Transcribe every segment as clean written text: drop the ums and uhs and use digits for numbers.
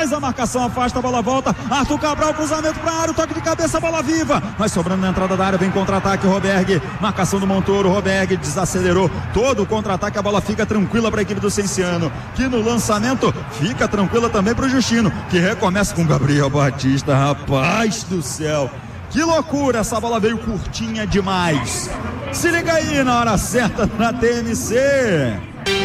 faz a marcação, afasta, a bola volta, Arthur Cabral, cruzamento para a área, toque de cabeça, bola viva, vai sobrando na entrada da área, vem contra-ataque, Roberg, marcação do Montoro, Roberg desacelerou todo o contra-ataque, a bola fica tranquila para a equipe do Cienciano, que no lançamento fica tranquila também para o Justino, que recomeça com Gabriel Batista, rapaz do céu, que loucura, essa bola veio curtinha demais. Se liga aí na hora certa na TMC.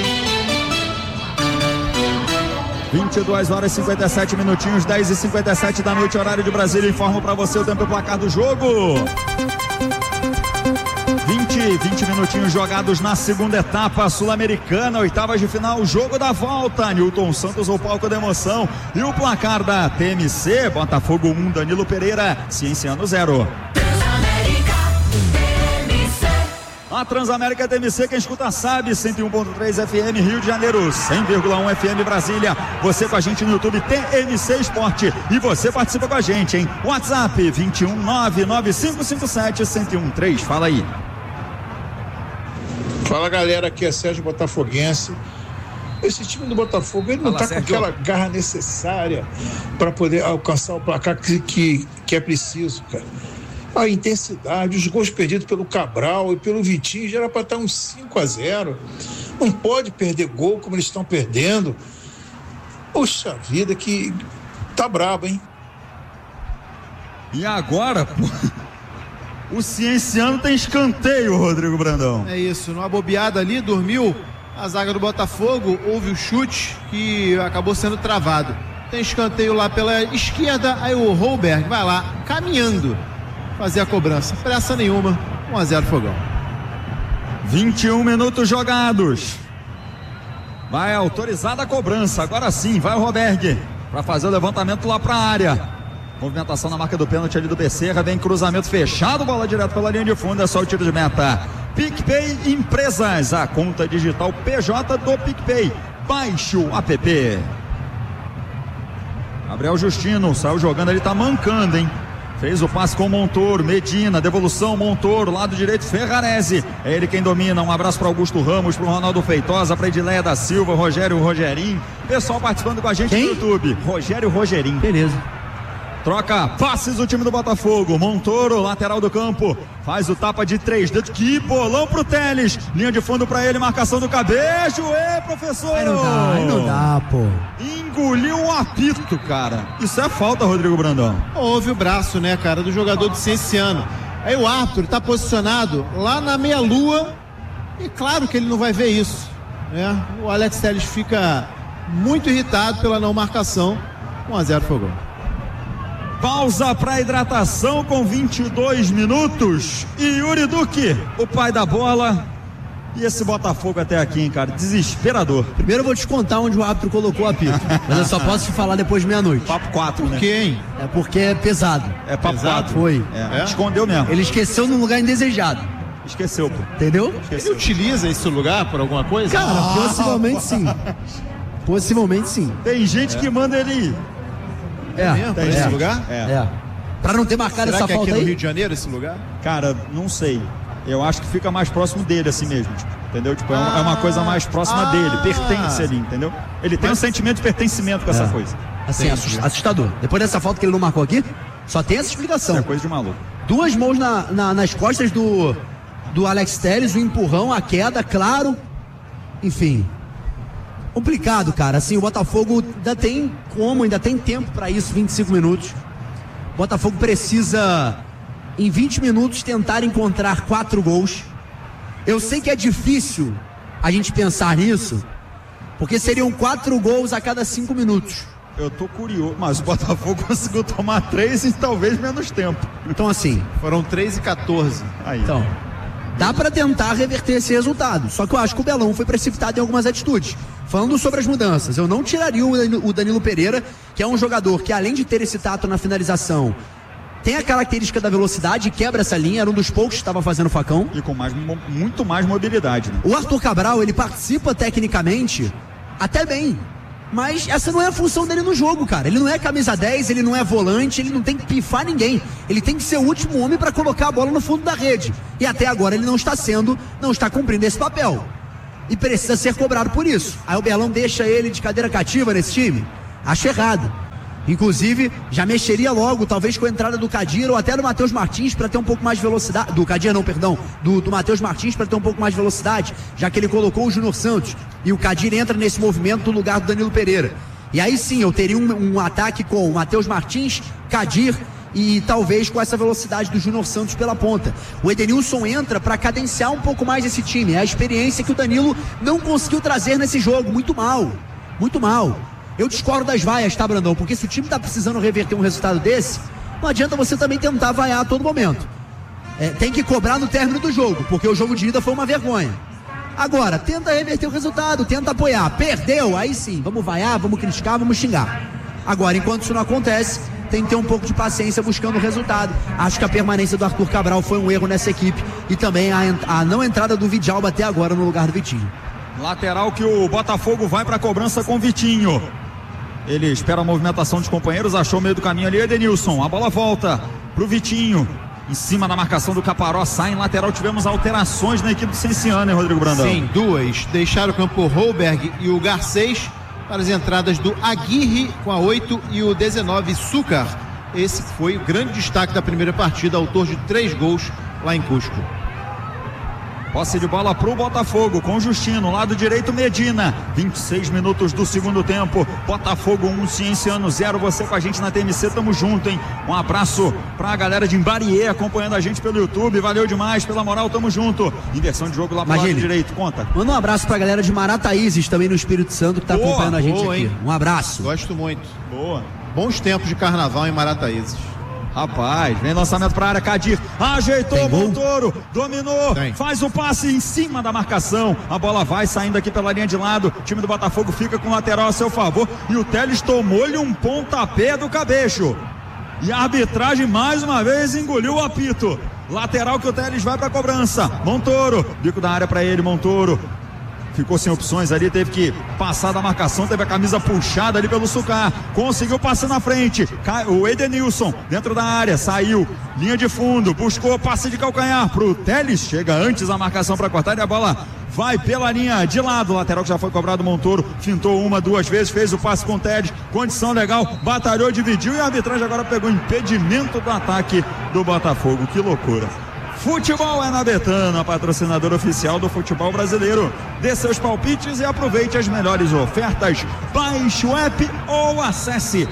22 horas e 57 minutinhos, 10h57 da noite, horário de Brasília. Informo para você o tempo e placar do jogo. 20 minutinhos jogados na segunda etapa sul-americana, oitavas de final, jogo da volta. Newton Santos ao palco da emoção. E o placar da TMC, Botafogo 1, Danilo Pereira, Cienciano 0. A Transamérica TMC, quem escuta sabe, 101.3 FM Rio de Janeiro, 100,1 FM Brasília. Você com a gente no YouTube TMC Esporte e você participa com a gente, hein? WhatsApp 21995571013. Fala aí. Fala galera, aqui é Sérgio Botafoguense. Esse time do Botafogo, ele não tá com aquela garra necessária para poder alcançar o placar que é preciso, cara. A intensidade, os gols perdidos pelo Cabral e pelo Vitinho já era para estar uns 5-0. Não pode perder gol como eles estão perdendo. Poxa vida, que tá brabo, hein? E agora, pô, o Cienciano tem escanteio, Rodrigo Brandão. É isso, numa bobeada ali, dormiu a zaga do Botafogo, houve o chute que acabou sendo travado. Tem escanteio lá pela esquerda, aí o Holberg vai lá, caminhando, fazer a cobrança. Pressa nenhuma, 1-0 Fogão. 21 minutos jogados. Vai autorizada a cobrança. Agora sim, vai o Roberg para fazer o levantamento lá para a área. Movimentação na marca do pênalti ali do Becerra. Vem cruzamento fechado, bola direto pela linha de fundo. É só o tiro de meta. PicPay Empresas, a conta digital PJ do PicPay. Baixe o app. Gabriel Justino saiu jogando, ele tá mancando, hein? Fez o passe com o Montoro, Medina, devolução, Montoro, lado direito, Ferrarese. É ele quem domina. Um abraço para Augusto Ramos, para o Ronaldo Feitosa, para Edileia da Silva, Rogério Rogerinho. Pessoal participando com a gente no YouTube. Rogério Rogerinho. Beleza. Troca passes o time do Botafogo. Montoro, lateral do campo. Faz o tapa de 3 dedos. Que bolão pro Teles. Linha de fundo para ele, marcação do Cabejo. Professor! Aí não dá, pô. Engoliu o apito, cara. Isso é falta, Rodrigo Brandão. Houve o braço, né, cara, do jogador do Cienciano. Aí o árbitro tá posicionado lá na meia-lua e claro que ele não vai ver isso, né? O Alex Teles fica muito irritado pela não marcação. 1-0 Fogão. Pausa para hidratação com 22 minutos. E Yuri Duque, o pai da bola. E esse Botafogo até aqui, hein, cara? Desesperador. Primeiro eu vou te contar onde o árbitro colocou o apito. Mas eu só posso te falar depois de meia-noite. Papo 4, né? Por quê, hein? É porque é pesado. É papo 4? Foi. Escondeu mesmo. Ele esqueceu num lugar indesejado. Esqueceu, pô. Entendeu? Ele utiliza esse lugar por alguma coisa? Cara, possivelmente sim. Possivelmente sim. Tem gente que manda ele ir. Tem esse lugar? Pra não ter marcado Será essa que é falta aqui aí? no Rio de Janeiro esse lugar? Cara, não sei. Eu acho que fica mais próximo dele assim mesmo, tipo, entendeu? Tipo, é uma coisa mais próxima dele, pertence ali, entendeu? Ele tem um sentimento de pertencimento com essa coisa. Assim, assustador. Depois dessa falta que ele não marcou aqui, só tem essa explicação. É coisa de maluco. 2 mãos nas costas do Alex Teles, o empurrão, a queda, claro. Enfim. Complicado, cara. Assim, o Botafogo ainda tem tempo para isso, 25 minutos. O Botafogo precisa, em 20 minutos, tentar encontrar 4 gols. Eu sei que é difícil a gente pensar nisso, porque seriam 4 gols a cada 5 minutos. Eu tô curioso, mas o Botafogo conseguiu tomar 3 em talvez menos tempo. Então, assim... Foram 3 e 14. Aí. Então, dá pra tentar reverter esse resultado. Só que eu acho que o Belão foi precipitado em algumas atitudes. Falando sobre as mudanças, eu não tiraria o Danilo Pereira, que é um jogador que, além de ter esse tato na finalização, tem a característica da velocidade, quebra essa linha, era um dos poucos que estava fazendo facão. E com muito mais mobilidade, né? O Arthur Cabral, ele participa tecnicamente até bem, mas essa não é a função dele no jogo, cara. Ele não é camisa 10, ele não é volante, ele não tem que pifar ninguém. Ele tem que ser o último homem para colocar a bola no fundo da rede. E até agora ele não está cumprindo esse papel. E precisa ser cobrado por isso. Aí o Belão deixa ele de cadeira cativa nesse time? Acho errado. Inclusive, já mexeria logo, talvez com a entrada do Kadir ou até do Matheus Martins para ter um pouco mais de velocidade. Do Kadir não, perdão. Do Matheus Martins para ter um pouco mais de velocidade, já que ele colocou o Júnior Santos. E o Kadir entra nesse movimento no lugar do Danilo Pereira. E aí sim, eu teria um ataque com o Matheus Martins, Kadir e talvez com essa velocidade do Júnior Santos pela ponta. O Edenilson entra para cadenciar um pouco mais esse time. É a experiência que o Danilo não conseguiu trazer nesse jogo. Muito mal. Muito mal. Eu discordo das vaias, tá, Brandão? Porque se o time tá precisando reverter um resultado desse, não adianta você também tentar vaiar a todo momento. Tem que cobrar no término do jogo, porque o jogo de ida foi uma vergonha. Agora, tenta reverter o resultado, tenta apoiar. Perdeu, aí sim, vamos vaiar, vamos criticar, vamos xingar. Agora, enquanto isso não acontece, tem que ter um pouco de paciência buscando o resultado. Acho que a permanência do Arthur Cabral foi um erro nessa equipe e também a não entrada do Vidalba até agora no lugar do Vitinho. Lateral que o Botafogo vai para a cobrança com Vitinho. Ele espera a movimentação dos companheiros, achou o meio do caminho ali, Edenilson. A bola volta pro Vitinho. Em cima da marcação do Caparó, sai em lateral. Tivemos alterações na equipe do Cienciano, hein, Rodrigo Brandão? Sim, duas. Deixaram o campo o Holberg e o Garcês para as entradas do Aguirre com a 8 e o 19 Súcar. Esse foi o grande destaque da primeira partida, autor de 3 gols lá em Cusco. Posse de bola pro Botafogo com Justino, lado direito Medina, 26 minutos do segundo tempo, Botafogo 1, Cienciano 0, você com a gente na TMC, tamo junto, hein? Um abraço pra galera de Imbariê acompanhando a gente pelo YouTube, valeu demais pela moral, tamo junto. Inversão de jogo lá pro lado direito, conta. Manda um abraço pra galera de Marataízes, também no Espírito Santo, que tá acompanhando a gente aqui. Hein? Um abraço. Gosto muito. Boa. Bons tempos de carnaval em Marataízes. Rapaz, vem lançamento para a área, Kadir ajeitou o Montoro, dominou, faz o passe em cima da marcação, a bola vai saindo aqui pela linha de lado, o time do Botafogo fica com o lateral a seu favor e o Telles tomou-lhe um pontapé do Cabecho e a arbitragem mais uma vez engoliu o apito. Lateral que o Telles vai para a cobrança, Montoro, bico da área para ele, Montoro ficou sem opções ali, teve que passar da marcação, teve a camisa puxada ali pelo Sucar, conseguiu passar na frente, o Edenilson dentro da área, saiu, linha de fundo, buscou passe de calcanhar pro Telles, chega antes a marcação para cortar e a bola vai pela linha de lado, lateral que já foi cobrado, Montoro fintou 1, 2 vezes, fez o passe com o Telles, condição legal, batalhou, dividiu e a arbitragem agora pegou impedimento do ataque do Botafogo, que loucura. Futebol é na Betano, a patrocinadora oficial do futebol brasileiro. Dê seus palpites e aproveite as melhores ofertas. Baixe o app ou acesse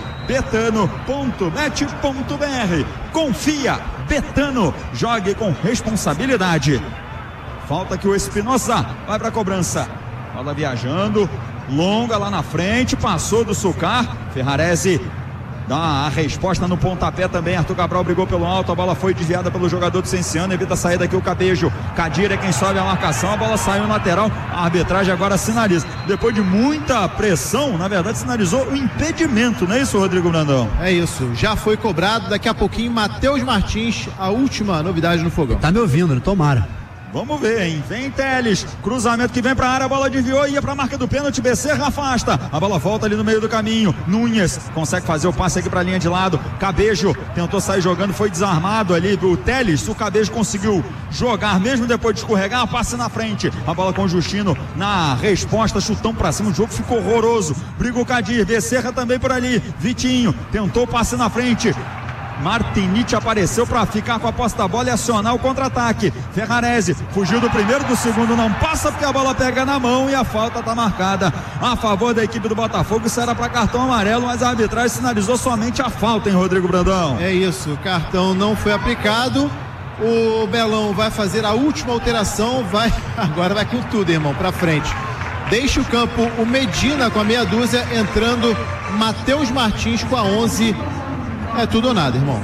betano.bet.br. Confia, Betano, jogue com responsabilidade. Falta que o Espinosa vai para a cobrança. Bola viajando, longa lá na frente, passou do Sucar. Ferrarese dá a resposta no pontapé também. Arthur Cabral brigou pelo alto, a bola foi desviada pelo jogador do Cienciano, evita a saída aqui o Cabejo. Kadir é quem sobe a marcação, a bola saiu no lateral, a arbitragem agora sinaliza. Depois de muita pressão, na verdade sinalizou o impedimento, não é isso, Rodrigo Brandão? É isso, já foi cobrado, daqui a pouquinho Matheus Martins, a última novidade no fogão. Tá me ouvindo, né? Tomara. Vamos ver, hein? Vem Telles, cruzamento que vem pra área, a bola desviou, ia pra marca do pênalti, Becerra afasta, a bola volta ali no meio do caminho, Nunes consegue fazer o passe aqui pra linha de lado, Cabejo tentou sair jogando, foi desarmado ali, o Telles, o Cabejo conseguiu jogar, mesmo depois de escorregar, passe na frente, a bola com o Justino na resposta, chutão pra cima, o jogo ficou horroroso, briga o Kadir, Becerra também por ali, Vitinho, tentou passe na frente, Martinite apareceu para ficar com a posse da bola e acionar o contra-ataque. Ferrarese fugiu do primeiro, do segundo não passa porque a bola pega na mão e a falta está marcada a favor da equipe do Botafogo. Isso era para cartão amarelo, mas a arbitragem sinalizou somente a falta, hein, Rodrigo Brandão? É isso, o cartão não foi aplicado. O Belão vai fazer a última alteração, agora vai com tudo, irmão, para frente. Deixa o campo o Medina com a meia dúzia, entrando Matheus Martins com a 11. É tudo ou nada, irmão.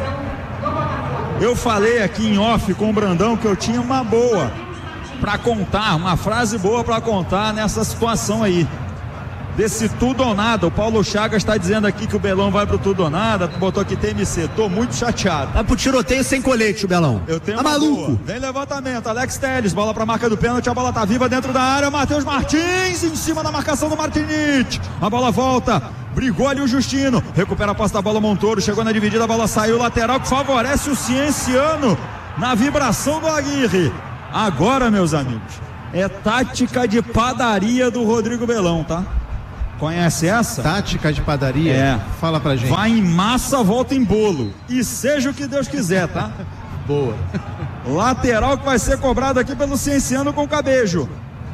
Eu falei aqui em off com o Brandão que eu tinha uma boa para contar, uma frase boa para contar nessa situação aí. Desse tudo ou nada. O Paulo Chagas está dizendo aqui que o Belão vai pro tudo ou nada, botou aqui TMC, tô muito chateado. Vai pro tiroteio sem colete, o Belão. Eu tenho uma maluco. Boa. Vem levantamento, Alex Telles, bola pra marca do pênalti, a bola tá viva dentro da área, Matheus Martins em cima da marcação do Martinite, a bola volta, brigou ali o Justino, recupera a posse da bola, Montoro, chegou na dividida, a bola saiu, lateral que favorece o Cienciano na vibração do Aguirre. Agora, meus amigos, é tática de padaria do Rodrigo Belão, tá? Conhece essa? Tática de padaria? É. Fala pra gente. Vai em massa, volta em bolo. E seja o que Deus quiser, tá? Boa. Lateral que vai ser cobrado aqui pelo Cienciano com o Cabejo.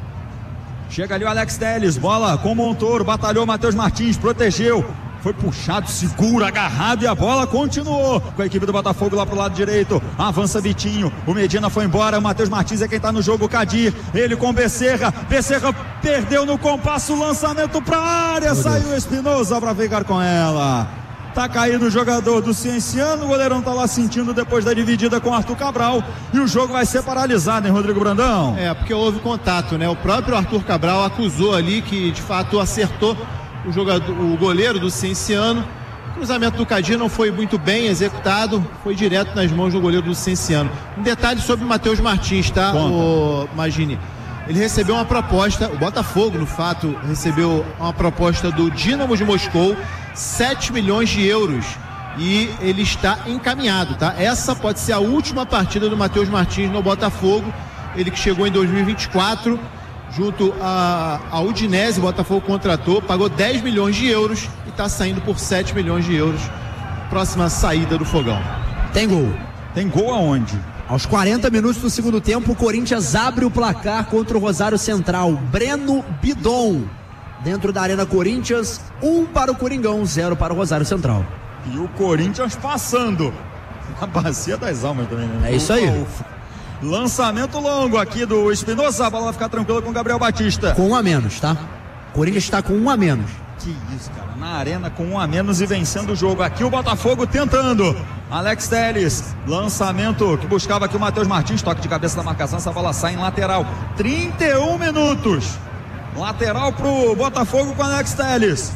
Chega ali o Alex Telles, bola com o Montoro, batalhou o Matheus Martins, protegeu. Foi puxado, segura, agarrado e a bola continuou com a equipe do Botafogo lá pro lado direito. Avança Vitinho, o Medina foi embora, o Matheus Martins é quem tá no jogo, o Kadir, ele com Becerra perdeu no compasso, lançamento pra área, saiu o Espinosa pra ficar com ela. Tá caído o jogador do Cienciano, o goleirão tá lá sentindo depois da dividida com o Arthur Cabral e o jogo vai ser paralisado, hein, Rodrigo Brandão? Porque houve contato, né? O próprio Arthur Cabral acusou ali que de fato acertou o goleiro do Cienciano. O cruzamento do Kadir não foi muito bem executado, foi direto nas mãos do goleiro do Cienciano. Um detalhe sobre o Matheus Martins, tá? O Magini, ele recebeu uma proposta, o Botafogo, no fato, recebeu uma proposta do Dínamo de Moscou, 7 milhões de euros. E ele está encaminhado, tá? Essa pode ser a última partida do Matheus Martins no Botafogo. Ele que chegou em 2024, junto à Udinese, o Botafogo contratou, pagou 10 milhões de euros e está saindo por 7 milhões de euros. Próxima saída do Fogão. Tem gol. Tem gol aonde? Aos 40 minutos do segundo tempo, o Corinthians abre o placar contra o Rosário Central. Breno Bidon, dentro da Arena Corinthians, 1 para o Coringão, 0 para o Rosário Central. E o Corinthians passando a bacia das almas também, né? É isso aí. Lançamento longo aqui do Espinosa, a bola vai ficar tranquila com o Gabriel Batista. Com 1 a menos, tá? O Corinthians está com 1 a menos. Que isso, cara, na arena com 1 a menos e vencendo o jogo. Aqui o Botafogo tentando. Alex Telles, lançamento que buscava aqui o Matheus Martins, toque de cabeça da marcação, essa bola sai em lateral. 31 minutos. Lateral pro Botafogo com Alex Telles.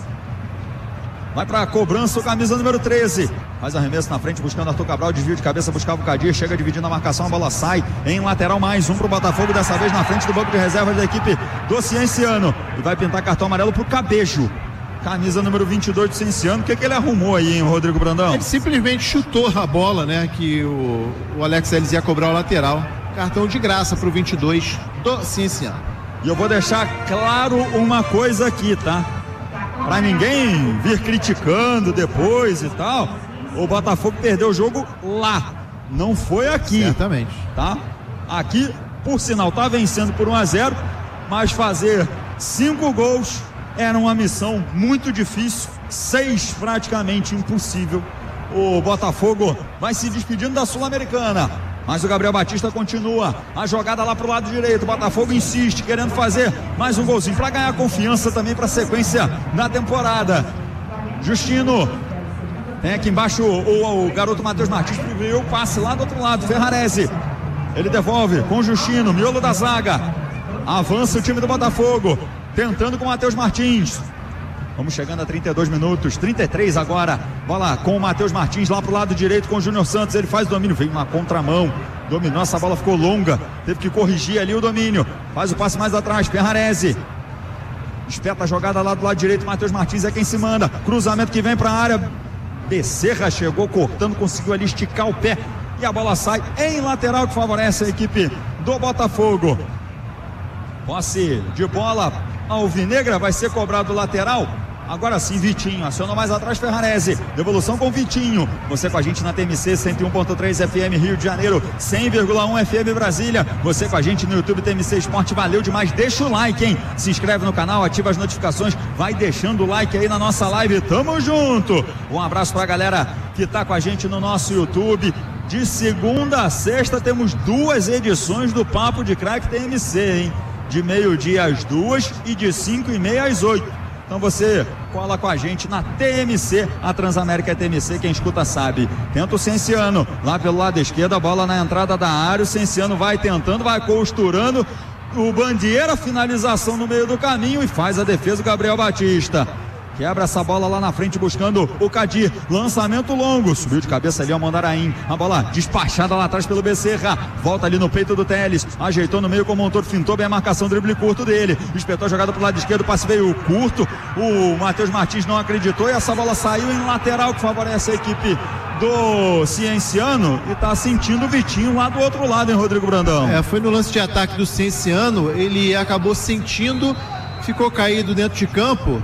Vai para a cobrança o camisa número 13. Faz arremesso na frente buscando Arthur Cabral, desvio de cabeça, buscava o Kadir, chega dividindo a marcação, a bola sai em lateral, mais um pro Botafogo, dessa vez na frente do banco de reservas da equipe do Cienciano. E vai pintar cartão amarelo pro Cabejo. Camisa número 22 do Cienciano. O que ele arrumou aí, hein, Rodrigo Brandão? Ele simplesmente chutou a bola, né? Que o Alex Telles ia cobrar o lateral. Cartão de graça pro 22 do Cienciano. E eu vou deixar claro uma coisa aqui, tá? Pra ninguém vir criticando depois e tal, o Botafogo perdeu o jogo lá, não foi aqui. Certamente. Tá? Aqui, por sinal, tá vencendo por 1 a 0, mas fazer 5 gols era uma missão muito difícil, 6 praticamente impossível. O Botafogo vai se despedindo da Sul-Americana. Mas o Gabriel Batista continua a jogada lá pro lado direito. O Botafogo insiste, querendo fazer mais um golzinho para ganhar confiança também para a sequência da temporada. Justino tem aqui embaixo o garoto Matheus Martins, viu o passe lá do outro lado. Ferrarese, ele devolve com o Justino, miolo da zaga. Avança o time do Botafogo, tentando com o Matheus Martins. Vamos chegando a 32 minutos, 33 agora. Bola com o Matheus Martins lá pro lado direito com o Júnior Santos. Ele faz o domínio, veio uma contramão. Dominou, essa bola ficou longa. Teve que corrigir ali o domínio. Faz o passe mais atrás, Ferrarese. Espeta a jogada lá do lado direito. Matheus Martins é quem se manda. Cruzamento que vem pra área. Becerra chegou cortando, conseguiu ali esticar o pé. E a bola sai em lateral que favorece a equipe do Botafogo. Posse de bola alvinegra, vai ser cobrado o lateral. Agora sim, Vitinho, acionou mais atrás Ferrarese, devolução com Vitinho. Você com a gente na TMC 101.3 FM Rio de Janeiro, 100,1 FM Brasília. Você com a gente no YouTube TMC Esporte, valeu demais. Deixa o like, hein? Se inscreve no canal, ativa as notificações, vai deixando o like aí na nossa live. Tamo junto. Um abraço pra galera que tá com a gente no nosso YouTube. De segunda a sexta temos 2 edições do Papo de Craque TMC, hein? De meio-dia às 2 e de 5h30 às 8. Então você cola com a gente na TMC, a Transamérica é TMC, quem escuta sabe. Tenta o Cienciano, lá pelo lado esquerdo, a bola na entrada da área, o Cienciano vai tentando, vai costurando, o Bandeira, finalização no meio do caminho e faz a defesa o Gabriel Batista. Quebra essa bola lá na frente buscando o Kadir, lançamento longo, subiu de cabeça ali o Mandaraim, a bola despachada lá atrás pelo Becerra, volta ali no peito do Telles, ajeitou no meio com o Montoro, fintou bem a marcação, drible curto dele, espetou a jogada pro lado esquerdo, o passe veio curto, o Matheus Martins não acreditou e essa bola saiu em lateral que favorece a equipe do Cienciano e tá sentindo o Vitinho lá do outro lado, hein, Rodrigo Brandão? Foi no lance de ataque do Cienciano, ele acabou sentindo, ficou caído dentro de campo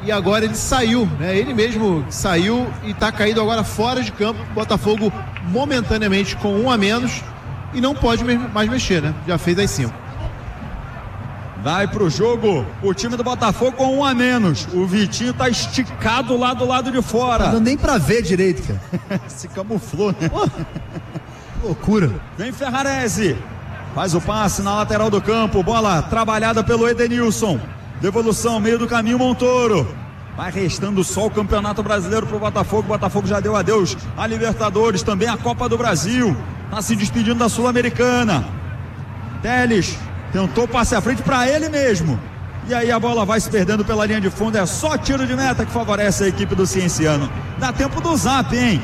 e agora ele saiu, né? Ele mesmo saiu e está caído agora fora de campo. Botafogo momentaneamente com 1 a menos e não pode mais mexer, né? Já fez as 5. Vai pro jogo o time do Botafogo com 1 a menos. O Vitinho tá esticado lá do lado de fora. Não dá nem pra ver direito, cara. Se camuflou, né? Loucura. Vem Ferrarese. Faz o passe na lateral do campo. Bola trabalhada pelo Edenilson. Devolução, meio do caminho, Montoro. Vai restando só o Campeonato Brasileiro pro Botafogo. O Botafogo já deu adeus a Libertadores, também a Copa do Brasil. Tá se despedindo da Sul-Americana. Teles tentou passe à frente para ele mesmo. E aí a bola vai se perdendo pela linha de fundo. É só tiro de meta que favorece a equipe do Cienciano. Dá tempo do zap, hein?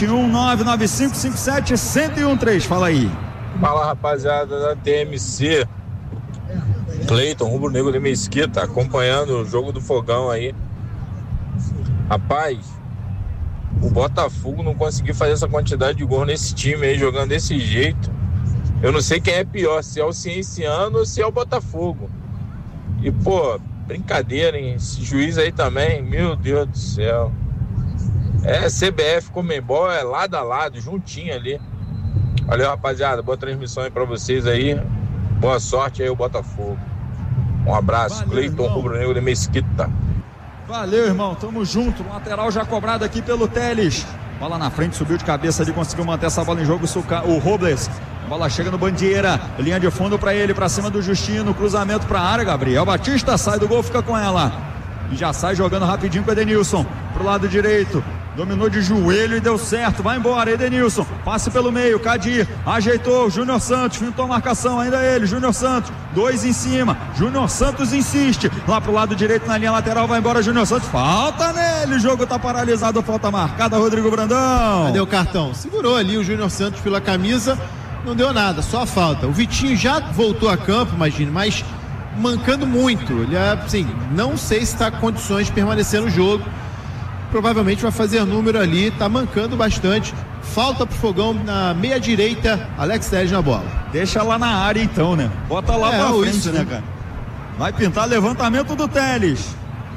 21-99557-1013. Fala aí. Fala, rapaziada da TMC. Cleiton, Rubro Negro de Mesquita, acompanhando o jogo do Fogão aí. Rapaz, o Botafogo não conseguiu fazer essa quantidade de gol nesse time aí, jogando desse jeito. Eu não sei quem é pior, se é o Cienciano ou se é o Botafogo. E, pô, brincadeira, hein? Esse juiz aí também, meu Deus do céu. É CBF, Conmebol, é lado a lado, juntinho ali. Valeu, rapaziada, boa transmissão aí pra vocês aí. Boa sorte aí, o Botafogo. Um abraço, Cleiton, Rubro Negro de Mesquita. Valeu, irmão, tamo junto. Lateral já cobrado aqui pelo Teles. Bola na frente, subiu de cabeça ali, conseguiu manter essa bola em jogo. O Robles. A bola chega no Bandeira. Linha de fundo pra ele, pra cima do Justino. Cruzamento pra área, Gabriel Batista sai do gol, fica com ela. E já sai jogando rapidinho com o Edenilson. Pro lado direito. Dominou de joelho e deu certo. Vai embora, Edenilson. Passe pelo meio, Cadir. Ajeitou, Júnior Santos. Fintou a marcação, ainda ele, Júnior Santos. 2 em cima. Júnior Santos insiste. Lá pro lado direito, na linha lateral, vai embora Júnior Santos. Falta nele. O jogo tá paralisado. Falta marcada, Rodrigo Brandão. Cadê o cartão? Segurou ali o Júnior Santos pela camisa. Não deu nada, só a falta. O Vitinho já voltou a campo, imagine, mas mancando muito. Ele, assim, não sei se está com condições de permanecer no jogo. Provavelmente vai fazer número ali, tá mancando bastante. Falta pro Fogão na meia direita, Alex Telles na bola. Deixa lá na área então, né? Bota lá pra frente, isso, né, cara? Vai pintar levantamento do Telles.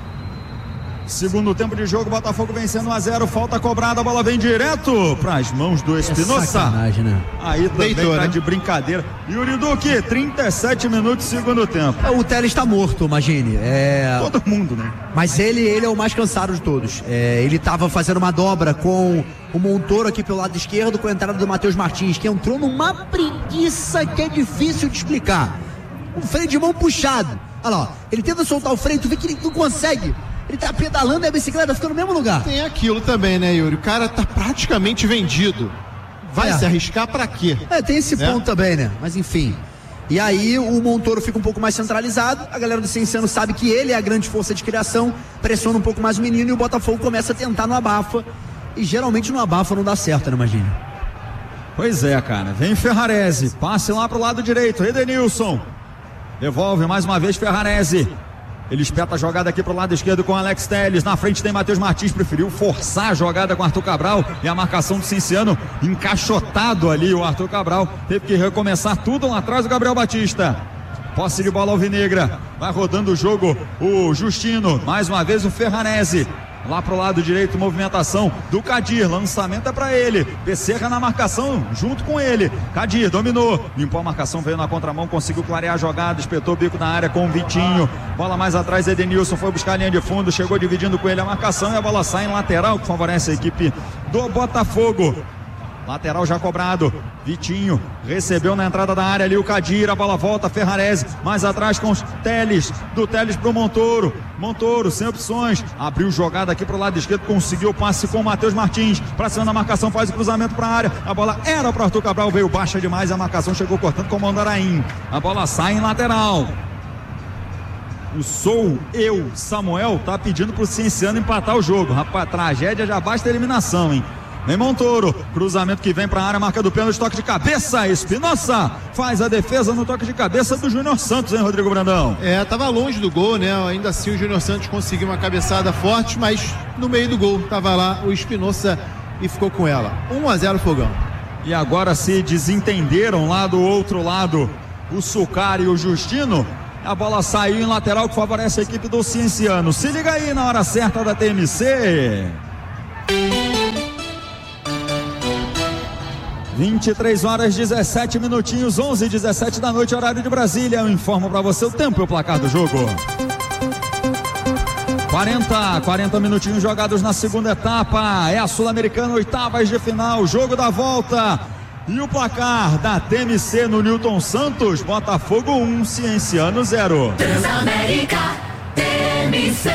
Segundo tempo de jogo, Botafogo vencendo 1-0, falta cobrada, a bola vem direto pras mãos do Espinosa. Sacanagem, né? Aí também Deitou, tá, né? de brincadeira. Yuri Duque, 37 minutos, segundo tempo. O Teles tá morto, imagine. Todo mundo, né? Mas ele é o mais cansado de todos. Ele tava fazendo uma dobra com o Montoro aqui pelo lado esquerdo, com a entrada do Matheus Martins, que entrou numa preguiça que é difícil de explicar. Um freio de mão puxado. Olha lá, ele tenta soltar o freio, tu vê que ele não consegue. Ele tá pedalando e a bicicleta fica no mesmo lugar. Tem aquilo também, né, Yuri? O cara tá praticamente vendido. Vai se arriscar pra quê? Tem esse ponto também, né? Mas enfim. E aí o Montoro fica um pouco mais centralizado. A galera do Cienciano sabe que ele é a grande força de criação. Pressiona um pouco mais o menino e o Botafogo começa a tentar no abafa. E geralmente no abafa não dá certo, né, imagina? Pois é, cara. Vem Ferrarese. Passe lá pro lado direito. Edenilson. Devolve mais uma vez Ferrarese. Ele espeta a jogada aqui pro lado esquerdo com Alex Telles. Na frente tem Matheus Martins, preferiu forçar a jogada com Arthur Cabral. E a marcação do Cienciano encaixotado ali. O Arthur Cabral teve que recomeçar tudo lá atrás do Gabriel Batista. Posse de bola alvinegra. Vai rodando o jogo o Justino. Mais uma vez o Ferrarese. Lá pro lado direito, movimentação do Cadir, lançamento é pra ele, Becerra na marcação, junto com ele, Cadir dominou, limpou a marcação, veio na contramão, conseguiu clarear a jogada, espetou o bico na área com o Vitinho, bola mais atrás, Edenilson foi buscar a linha de fundo, chegou dividindo com ele a marcação e a bola sai em lateral, que favorece a equipe do Botafogo. Lateral já cobrado, Vitinho recebeu na entrada da área ali o Cadir, a bola volta, Ferrarese, mais atrás com os Telles, do Telles pro Montoro, sem opções, abriu jogada aqui pro lado esquerdo, conseguiu o passe com o Matheus Martins, pra cima da marcação, faz o cruzamento pra área, a bola era pro Arthur Cabral, veio baixa demais, a marcação chegou cortando com o Mandaraim, a bola sai em lateral. O Samuel tá pedindo pro Cienciano empatar o jogo, rapaz, tragédia já basta a eliminação, hein? Vem Montoro, cruzamento que vem para a área, marca do pênalti, toque de cabeça, Espinosa faz a defesa no toque de cabeça do Júnior Santos, hein, Rodrigo Brandão? Tava longe do gol, né? Ainda assim o Júnior Santos conseguiu uma cabeçada forte, mas no meio do gol tava lá o Espinosa e ficou com ela. 1-0 Fogão. E agora se desentenderam lá do outro lado o Sucari e o Justino, A bola saiu em lateral que favorece a equipe do Cienciano. Se liga aí na hora certa da TMC. 23 horas 17 minutinhos, 11h17 da noite, horário de Brasília. Eu informo para você o tempo e o placar do jogo. 40 minutinhos jogados na segunda etapa. É a Sul-Americana, oitavas de final, jogo da volta. E o placar da TMC no Newton Santos: Botafogo 1, Cienciano 0. Transamérica, TMC.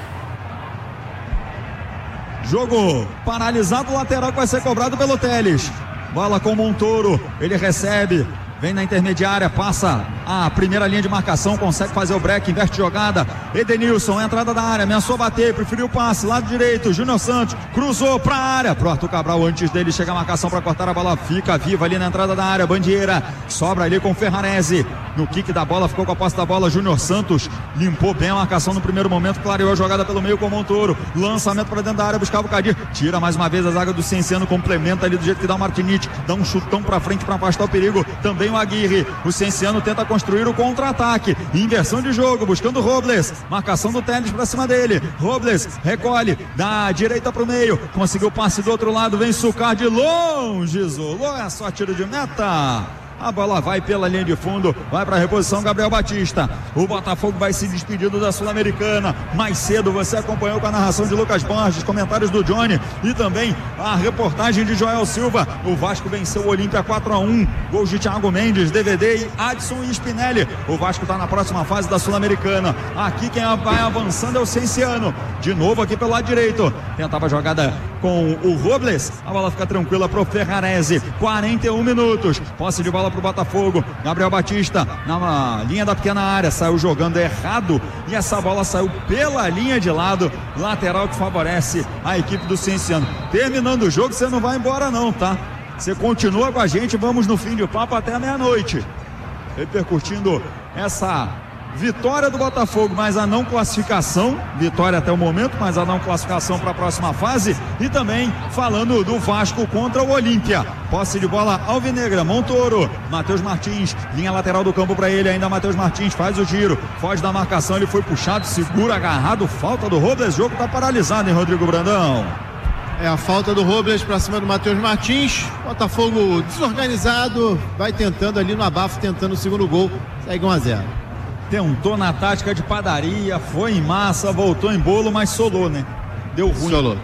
Jogo paralisado, lateral que vai ser cobrado pelo Teles. Bola com Montoro, ele recebe, vem na intermediária, passa a primeira linha de marcação, consegue fazer o break, inverte jogada. Edenilson, entrada da área, ameaçou bater, preferiu o passe, lado direito, Júnior Santos, cruzou pra área, pro Arthur Cabral, antes dele chega a marcação para cortar a bola, fica viva ali na entrada da área, Bandeira, sobra ali com Ferrarese, no kick da bola, ficou com a posse da bola, Júnior Santos, limpou bem a marcação no primeiro momento, clareou a jogada pelo meio com Montoro, lançamento para dentro da área, buscava o Cadir, tira mais uma vez a zaga do Cienciano, complementa ali do jeito que dá o Martinite, dá um chutão pra frente para afastar o perigo, também o Aguirre, o Cienciano tenta construir o contra-ataque, inversão de jogo, buscando o Robles, marcação do Teles pra cima dele, Robles recolhe da direita pro meio, conseguiu o passe do outro lado, vem Sucar de longe, isolou, é só tiro de meta. A bola vai pela linha de fundo, vai para a reposição Gabriel Batista. O Botafogo vai se despedindo da Sul-Americana. Mais cedo você acompanhou com a narração de Lucas Borges, comentários do Johnny e também a reportagem de Joel Silva. O Vasco venceu o Olímpia 4-1. Gols de Thiago Mendes, DVD, Adson e Spinelli. O Vasco está na próxima fase da Sul-Americana. Aqui quem vai avançando é o Cienciano. De novo aqui pelo lado direito. Tentava a jogada com o Robles. A bola fica tranquila pro Ferrarese. 41 minutos. Posse de bola pro Botafogo, Gabriel Batista na linha da pequena área, saiu jogando errado e essa bola saiu pela linha de lado, lateral que favorece a equipe do Cienciano. Terminando o jogo, você não vai embora não, tá? Você continua com a gente, vamos no fim de papo até a meia-noite, repercutindo essa vitória do Botafogo, mas a não classificação, vitória até o momento, mas a não classificação para a próxima fase, e também falando do Vasco contra o Olímpia. Posse de bola alvinegra, Montoro, Matheus Martins, linha lateral do campo para ele, ainda Matheus Martins faz o giro, foge da marcação, ele foi puxado, segura, agarrado, falta do Robles, jogo tá paralisado, hein, Rodrigo Brandão? É a falta do Robles para cima do Matheus Martins. Botafogo desorganizado, vai tentando ali no abafo, tentando o segundo gol, segue 1-0. Tentou na tática de padaria, foi em massa, voltou em bolo, mas solou, né? Deu ruim. Solou.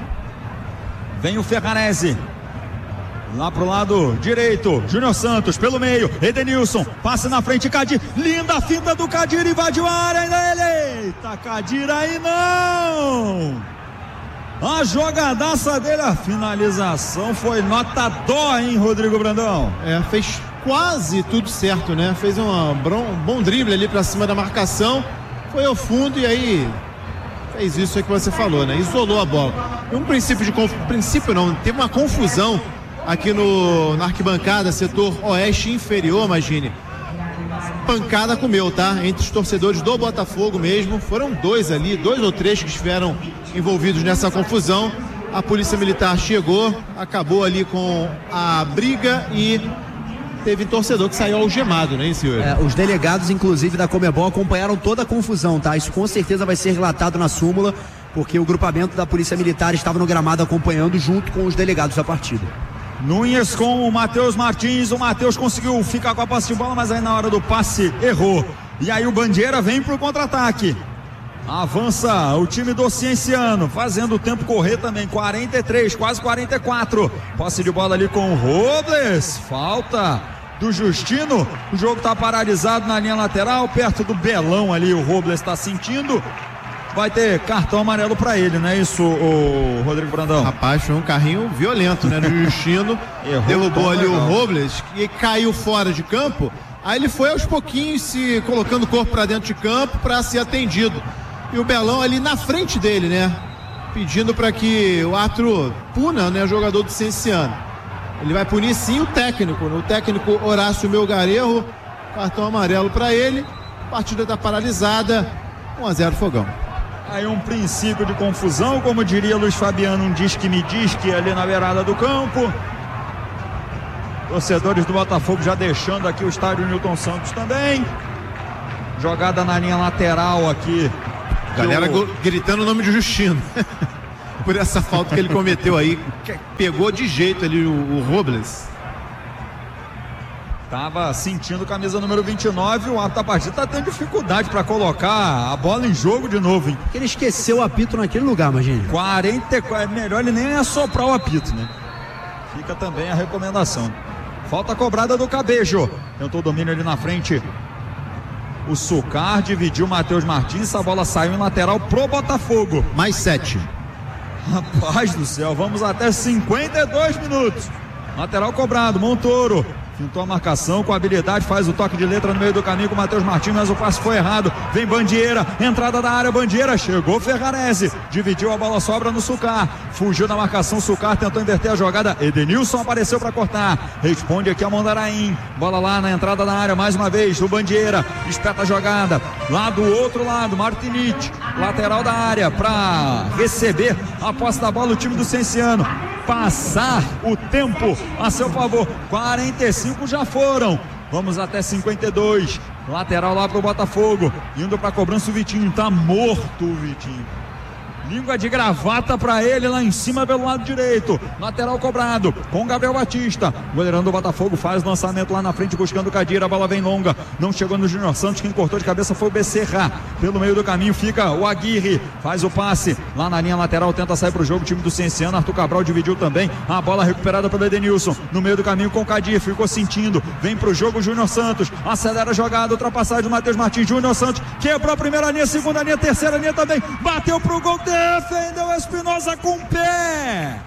Vem o Ferrarese. Lá pro lado direito, Júnior Santos pelo meio, Edenilson, passe na frente, Cadir, linda finta do Cadir, invadiu a área, ainda ele, eita, Cadir aí não! A jogadaça dele, a finalização foi nota dó, hein, Rodrigo Brandão? Fez quase tudo certo, né? Fez um bom drible ali pra cima da marcação, foi ao fundo e aí fez isso aí que você falou, né? Isolou a bola. Teve uma confusão aqui na arquibancada, setor oeste inferior, imagine. Pancada comeu, tá? Entre os torcedores do Botafogo mesmo, foram dois ou três que estiveram envolvidos nessa confusão. A polícia militar chegou, acabou ali com a briga e teve torcedor que saiu algemado, né, senhor? Os delegados, inclusive, da Conmebol acompanharam toda a confusão, tá? Isso com certeza vai ser relatado na súmula, porque o grupamento da polícia militar estava no gramado acompanhando junto com os delegados da partida. Núñez com o Matheus Martins, o Matheus conseguiu ficar com a posse de bola, mas aí na hora do passe errou. E aí o Bandeira vem pro contra-ataque. Avança o time do Cienciano, fazendo o tempo correr também, 43, quase 44. Posse de bola ali com o Robles, falta do Justino. O jogo tá paralisado na linha lateral, perto do Belão ali, o Robles tá sentindo. Vai ter cartão amarelo pra ele, não é isso, o Rodrigo Brandão? Rapaz, foi um carrinho violento, né, no Justino. Derrubou ali o Robles e caiu fora de campo. Aí ele foi aos pouquinhos se colocando o corpo pra dentro de campo pra ser atendido. E o Belão ali na frente dele, né, pedindo pra que o árbitro puna, né, o jogador do Cienciano. Ele vai punir sim o técnico Horácio Melgarejo, cartão amarelo pra ele. A partida tá paralisada, 1-0 Fogão. Aí um princípio de confusão, como diria Luiz Fabiano, um disque-me-disque ali na beirada do campo. Torcedores do Botafogo já deixando aqui o estádio Newton Santos também. Jogada na linha lateral aqui. Galera gritando o nome de Justino. Por essa falta que ele cometeu aí. Pegou de jeito ali o Robles. Tava sentindo camisa número 29. O árbitro da partida tá tendo dificuldade para colocar a bola em jogo de novo, hein? Porque ele esqueceu o apito naquele lugar, imagina. 44. É melhor ele nem assoprar o apito, né? Fica também a recomendação. Falta cobrada do Cabejo. Tentou o domínio ali na frente. O Sucar dividiu o Matheus Martins. A bola saiu em lateral pro Botafogo. Mais 7. Rapaz do céu, vamos até 52 minutos. Lateral cobrado, Montoro. Pintou a marcação com habilidade, faz o toque de letra no meio do caminho com o Matheus Martins, mas o passe foi errado. Vem Bandieira, entrada da área, Bandieira, chegou Ferrarese, dividiu a bola, sobra no Sucar, fugiu da marcação, Sucar tentou inverter a jogada, Edenilson apareceu para cortar, responde aqui a Mondaraim, bola lá na entrada da área, mais uma vez, o Bandieira, espeta a jogada, lá do outro lado, Martinic, lateral da área, para receber a posse da bola, o time do Cienciano. Passar o tempo a seu favor. 45 já foram. Vamos até 52. Lateral lá pro Botafogo. Indo pra cobrança o Vitinho. Tá morto o Vitinho. Língua de gravata pra ele lá em cima pelo lado direito. Lateral cobrado com Gabriel Batista. O goleirão do Botafogo faz o lançamento lá na frente buscando o Cadira. A bola vem longa. Não chegou no Júnior Santos. Quem cortou de cabeça foi o Becerra. Pelo meio do caminho fica o Aguirre. Faz o passe lá na linha lateral. Tenta sair pro jogo. O time do Cienciano. Arthur Cabral dividiu também. A bola recuperada pelo Edenilson. No meio do caminho com o Cadir. Ficou sentindo. Vem pro jogo o Júnior Santos. Acelera a jogada. Ultrapassagem do Matheus Martins. Júnior Santos quebrou a primeira linha, segunda linha, terceira linha também. Bateu pro gol. Defendeu Espinosa com o pé.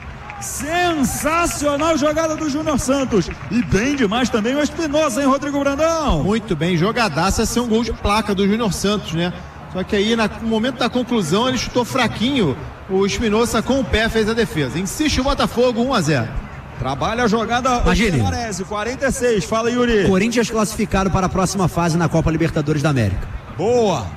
Sensacional jogada do Júnior Santos. E bem demais também o Espinosa, hein, Rodrigo Brandão? Muito bem, jogadaça. Esse é um gol de placa do Júnior Santos, né? Só que aí no momento da conclusão ele chutou fraquinho. O Espinosa com o pé fez a defesa. Insiste o Botafogo, 1-0. Trabalha a jogada. Imagine. 46. Fala, Yuri. Corinthians classificado para a próxima fase na Copa Libertadores da América. Boa.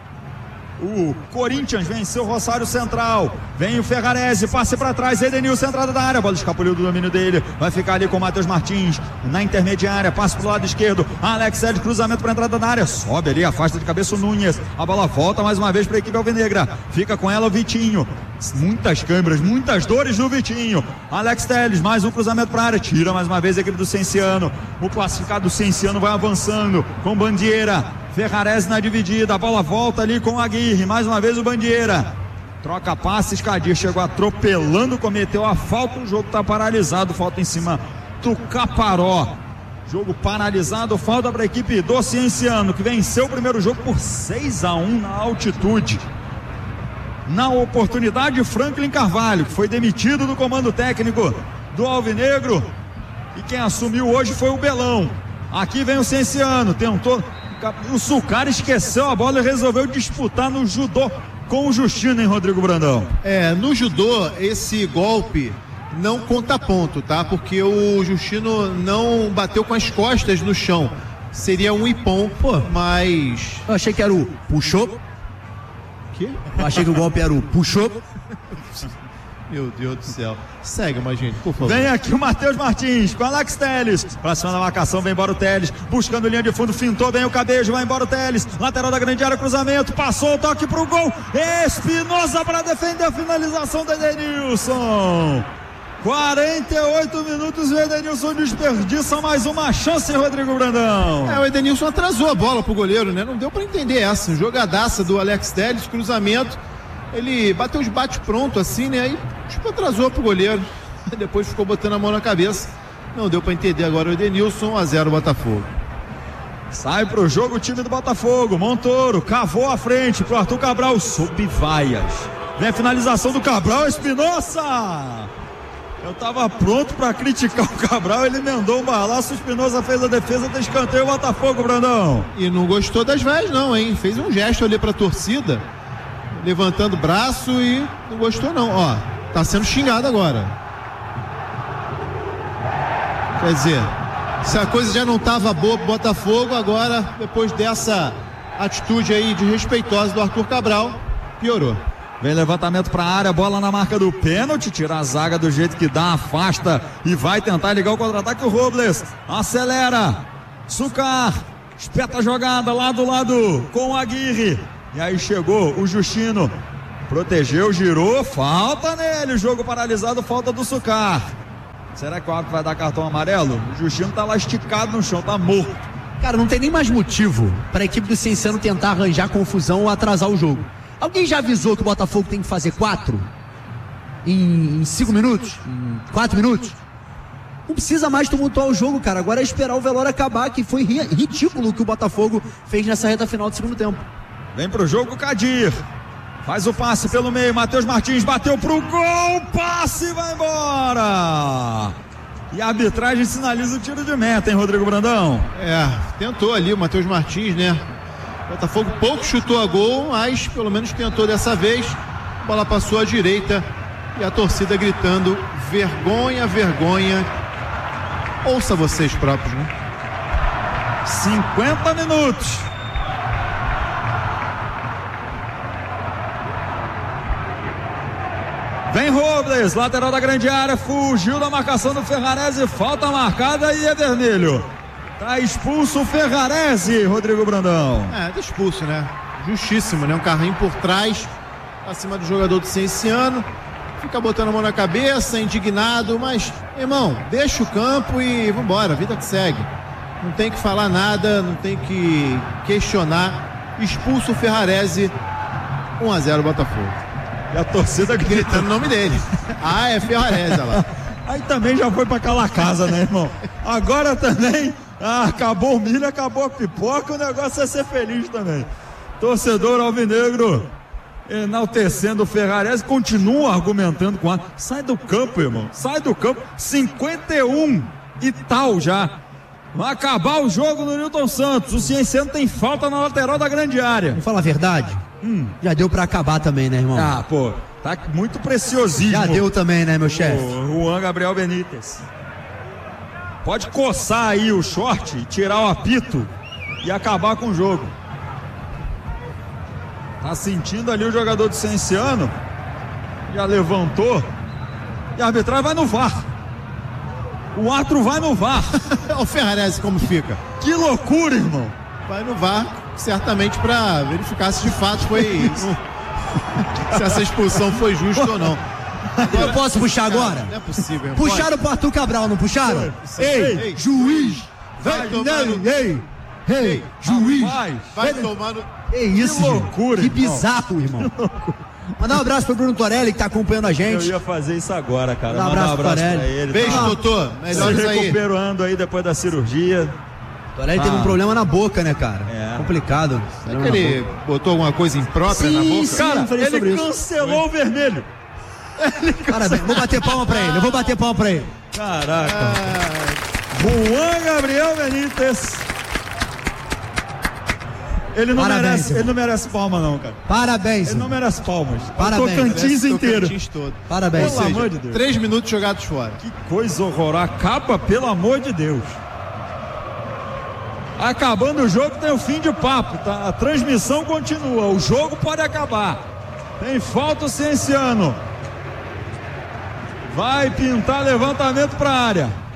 O Corinthians venceu o Rosário Central. Vem o Ferrarese, passe para trás, Edenilson, entrada da área, a bola escapuliu do domínio dele, vai ficar ali com o Matheus Martins na intermediária, passe pro lado esquerdo, Alex Sérgio, cruzamento para entrada da área, sobe ali, afasta de cabeça o Nunes, a bola volta mais uma vez para a equipe alvinegra, fica com ela o Vitinho, muitas câimbras, muitas dores do Vitinho. Alex Telles, mais um cruzamento para a área, tira mais uma vez a equipe do Cienciano, o classificado do Cienciano vai avançando com Bandieira. Ferrarese na dividida, a bola volta ali com o Aguirre, mais uma vez o Bandieira, troca passes, Cadir chegou atropelando, cometeu a falta, o jogo está paralisado, falta em cima do Caparó, jogo paralisado, falta para a equipe do Cienciano, que venceu o primeiro jogo por 6-1 na altitude. Na oportunidade, Franklin Carvalho, que foi demitido do comando técnico do Alvinegro, e quem assumiu hoje foi o Belão. Aqui vem o Cienciano, tentou. O Sucar esqueceu a bola e resolveu disputar no judô com o Justino, hein, Rodrigo Brandão? No judô, esse golpe não conta ponto, tá? Porque o Justino não bateu com as costas no chão. Seria um ipom, mas... Eu achei que era o puxou. Que? Eu achei que o golpe era o puxou. Meu Deus do céu. Segue, mais gente, por favor. Vem aqui o Matheus Martins com o Alex Telles. Pra cima da marcação, vem embora o Telles. Buscando linha de fundo, fintou bem o Cabejo. Vai embora o Telles. Lateral da grande área, cruzamento. Passou o toque pro gol. Espinosa para defender a finalização do Edenilson. 48 minutos e o Edenilson desperdiça mais uma chance, Rodrigo Brandão. O Edenilson atrasou a bola pro goleiro, né? Não deu pra entender essa. Jogadaça do Alex Telles, cruzamento. Ele bateu os bate pronto assim, né? Aí atrasou pro goleiro. Depois ficou botando a mão na cabeça. Não deu pra entender agora o Edenilson. 1-0 Botafogo. Sai pro jogo o time do Botafogo. Montoro cavou a frente pro Arthur Cabral. Sob vaias. Vem a finalização do Cabral. Espinosa. Eu tava pronto pra criticar o Cabral. Ele emendou um balaço. Espinosa fez a defesa do escanteio. Botafogo, Brandão. E não gostou das vaias, não, hein? Fez um gesto ali pra torcida, levantando o braço, e não gostou não, ó, tá sendo xingado agora. Quer dizer, se a coisa já não tava boa pro Botafogo, agora, depois dessa atitude aí desrespeitosa do Arthur Cabral, piorou. Vem levantamento pra área, bola na marca do pênalti, tira a zaga do jeito que dá, afasta e vai tentar ligar o contra-ataque. O Robles acelera, Sucar espeta a jogada lá do lado com o Aguirre. E aí chegou o Justino, protegeu, girou, falta nele, o jogo paralisado, falta do Sucar. Será que o árbitro vai dar cartão amarelo? O Justino tá lá esticado no chão, tá morto. Cara, não tem nem mais motivo para a equipe do Cienciano tentar arranjar confusão ou atrasar o jogo. Alguém já avisou que o Botafogo tem que fazer 4 em 5 minutos? Em 4 minutos? Não precisa mais tumultuar o jogo, cara. Agora é esperar o velório acabar, que foi ridículo o que o Botafogo fez nessa reta final do segundo tempo. Vem pro jogo o Kadir. Faz o passe pelo meio. Matheus Martins bateu pro gol. Passe, vai embora. E a arbitragem sinaliza o tiro de meta, hein, Rodrigo Brandão? Tentou ali o Matheus Martins, né? O Botafogo pouco chutou a gol, mas pelo menos tentou dessa vez. A bola passou à direita e a torcida gritando: vergonha, vergonha. Ouça vocês próprios, né? 50 minutos. Vem Robles, lateral da grande área, fugiu da marcação do Ferrarese, falta marcada e é vermelho. Tá expulso o Ferrarese, Rodrigo Brandão. Tá expulso, né? Justíssimo, né? Um carrinho por trás, acima do jogador do Cienciano. Fica botando a mão na cabeça, indignado, mas, irmão, deixa o campo e vambora, a vida que segue. Não tem que falar nada, não tem que questionar. Expulso o Ferrarese, 1-0 Botafogo. E a torcida gritando o nome dele. É Ferrarese, olha lá. Aí também já foi pra aquela casa, né, irmão? Agora também, acabou o milho, acabou a pipoca, o negócio é ser feliz também. Torcedor alvinegro enaltecendo o Ferrarese, continua argumentando com a... Sai do campo, irmão, sai do campo. 51 e tal já. Vai acabar o jogo no Newton Santos. O Cienciano tem falta na lateral da grande área. Vamos falar a verdade? Já deu pra acabar também, né, irmão? Tá muito preciosismo. Já deu também, né, meu chefe? O Juan Gabriel Benítez. Pode coçar aí o short, tirar o apito e acabar com o jogo. Tá sentindo ali o jogador do Cienciano. Já levantou. E a arbitragem vai no VAR. O árbitro vai no VAR. O Ferrarese como fica? Que loucura, irmão. Vai no VAR, certamente para verificar se de fato foi isso. Se essa expulsão foi justa ou não. Agora, eu posso puxar agora? Não é possível. Puxaram pro Arthur Cabral, não puxaram? Ei, juiz! Vai tomar no... Ei, juiz! Vai tomar no... Isso, que loucura, que bizarro, irmão. Mandar um abraço pro Bruno Torelli, que tá acompanhando a gente. Eu ia fazer isso agora, cara. Mandar um abraço pra ele. Beijo, doutor. Melhores aí. Recuperando aí depois da cirurgia. Torelli teve um problema na boca, né, cara? Complicado. Será que ele botou alguma coisa imprópria na boca? Sim, cara, ele cancelou o vermelho. Parabéns, vou bater palma pra ele, Caraca. Juan Gabriel Benítez. Ele não merece palma não, cara. Parabéns. Ele não merece palmas. Parabéns. Tocantins inteiro. Tocantins todo. Parabéns. Pelo amor de Deus. 3 minutos jogados fora. Que coisa horrorosa. Acaba, pelo amor de Deus. Acabando o jogo tem o fim de papo, tá? A transmissão continua. O jogo pode acabar. Tem falta o Cienciano. Vai pintar levantamento para a área.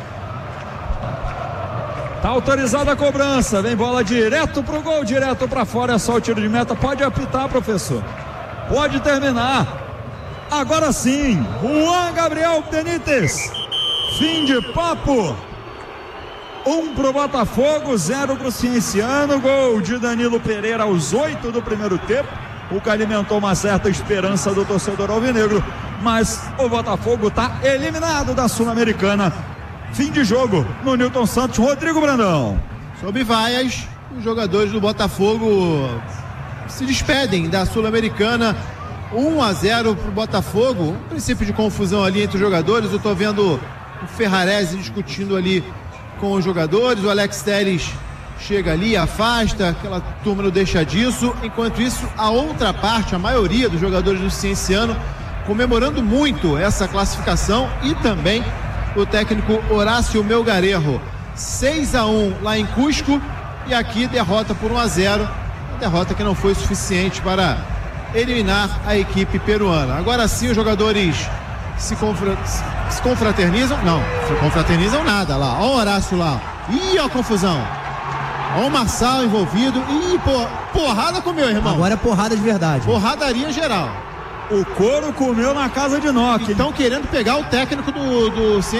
Tá autorizada a cobrança. Vem bola direto pro gol, direto para fora. É só o tiro de meta. Pode apitar, professor. Pode terminar. Agora sim. Juan Gabriel Benítez. Fim de papo. 1 pro Botafogo, 0 pro Cienciano. Gol de Danilo Pereira aos 8 do primeiro tempo. O que alimentou uma certa esperança do torcedor alvinegro. Mas o Botafogo tá eliminado da Sul-Americana. Fim de jogo no Newton Santos. Rodrigo Brandão. Sob vaias, os jogadores do Botafogo se despedem da Sul-Americana. 1-0 pro Botafogo. Um princípio de confusão ali entre os jogadores. Eu tô vendo o Ferrarese discutindo ali com os jogadores. O Alex Telles chega ali, afasta, aquela turma não deixa disso. Enquanto isso, a outra parte, a maioria dos jogadores do Cienciano, comemorando muito essa classificação. E também o técnico Horácio Melgarejo. 6-1 lá em Cusco e aqui derrota por 1-0. Uma derrota que não foi suficiente para eliminar a equipe peruana. Agora sim os jogadores se confraternizam. Não, se confraternizam nada lá. Olha o Horácio lá. Ih, ó a confusão. Olha o Marçal envolvido. Ih, porrada comeu, irmão. Agora é porrada de verdade. Porradaria geral. O couro comeu na casa de Nock. Estão querendo pegar o técnico do